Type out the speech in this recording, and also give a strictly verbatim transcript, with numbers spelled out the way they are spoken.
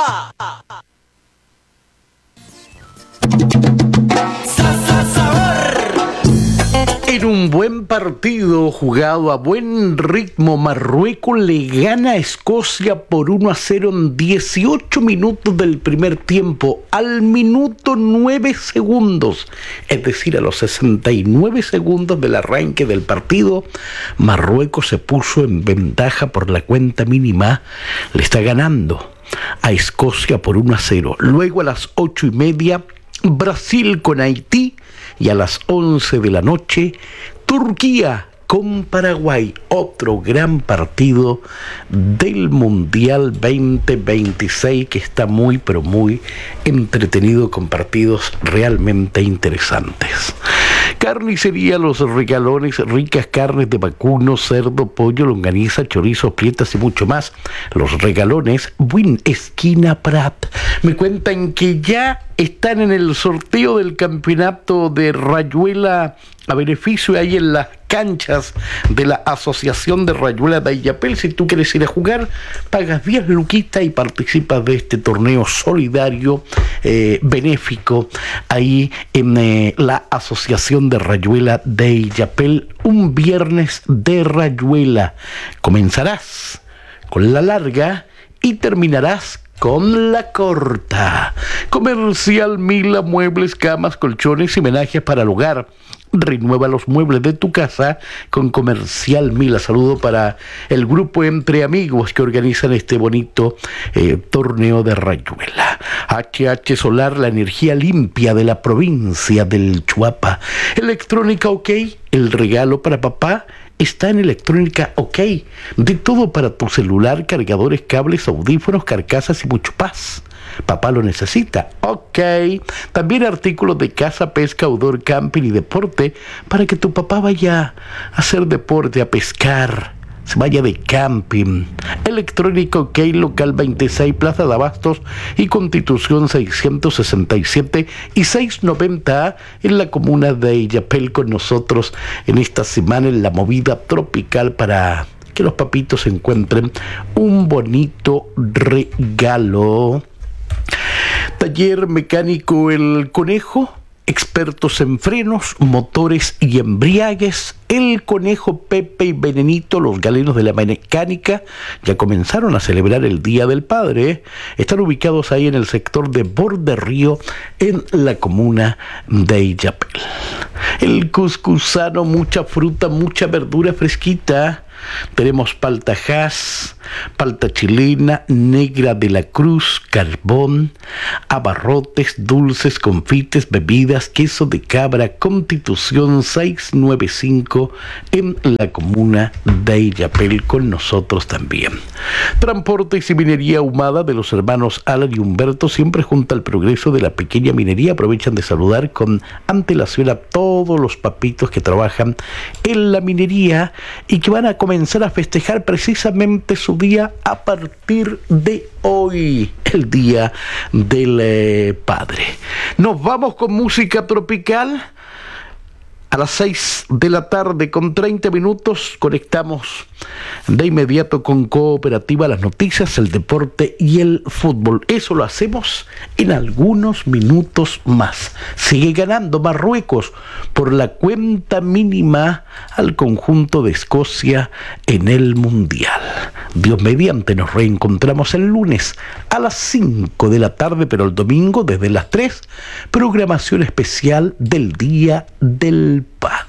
En un buen partido jugado a buen ritmo, Marruecos le gana a Escocia por uno a cero en dieciocho minutos del primer tiempo, al minuto nueve segundos, es decir, a los sesenta y nueve segundos del arranque del partido. Marruecos se puso en ventaja por la cuenta mínima, le está ganando a Escocia por uno a cero. Luego a las ocho y media, Brasil con Haití, y a las once de la noche, Turquía con Paraguay, otro gran partido del Mundial veinte veintiséis que está muy, pero muy entretenido, con partidos realmente interesantes. Carnicería Los Regalones, ricas carnes de vacuno, cerdo, pollo, longaniza, chorizo, prietas y mucho más. Los Regalones, Buin Esquina Prat. Me cuentan que ya están en el sorteo del campeonato de Rayuela a beneficio ahí en las canchas de la Asociación de Rayuela de Illapel. Si tú quieres ir a jugar, pagas diez luquitas y participas de este torneo solidario, eh, benéfico, ahí en eh, la Asociación de Rayuela de Illapel. Un viernes de Rayuela. Comenzarás con la larga y terminarás con la corta. Comercial Mila, muebles, camas, colchones y menajes para el hogar. Renueva los muebles de tu casa con Comercial Mila. Saludo para el grupo Entre Amigos que organizan este bonito eh, torneo de Rayuela. H H Solar, la energía limpia de la provincia del Chuapa. Electrónica OK, el regalo para papá está en Electrónica OK. De todo para tu celular, cargadores, cables, audífonos, carcasas y mucho más. Papá lo necesita. OK. También artículos de caza, pesca, outdoor, camping y deporte para que tu papá vaya a hacer deporte, a pescar, se vaya de camping. Electrónica OK, local veintiséis, Plaza de Abastos y Constitución seiscientos sesenta y siete y seiscientos noventa A en la comuna de Illapel, con nosotros en esta semana en la movida tropical para que los papitos encuentren un bonito regalo. Taller Mecánico El Conejo, expertos en frenos, motores y embriagues. El Conejo, Pepe y Venenito, los galenos de la mecánica, ya comenzaron a celebrar el Día del Padre. Están ubicados ahí en el sector de Borde Río, en la comuna de Illapel. El Cuscusano, mucha fruta, mucha verdura fresquita. Tenemos palta Hass, palta chilena, negra de la Cruz, carbón, abarrotes, dulces, confites, bebidas, queso de cabra, Constitución seiscientos noventa y cinco en la comuna de Illapel, con nosotros también. Transportes y minería ahumada de los hermanos Alan y Humberto, siempre junto al progreso de la pequeña minería. Aprovechan de saludar con antelación a todos los papitos que trabajan en la minería y que van a comenzar a festejar precisamente su día a partir de hoy, el Día del eh, Padre. Nos vamos con música tropical. A las seis de la tarde con treinta minutos conectamos de inmediato con Cooperativa, las noticias, el deporte y el fútbol. Eso lo hacemos en algunos minutos más. Sigue ganando Marruecos por la cuenta mínima al conjunto de Escocia en el Mundial. Dios mediante, nos reencontramos el lunes a las cinco de la tarde, pero el domingo desde las tres, programación especial del Día del Padre.